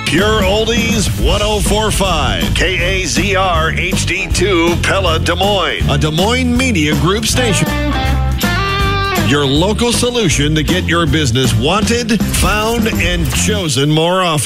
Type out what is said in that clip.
Pure Oldies 1045. KAZR HD2 Pella Des Moines. A Des Moines Media Group station. Your local solution to get your business wanted, found, and chosen more often.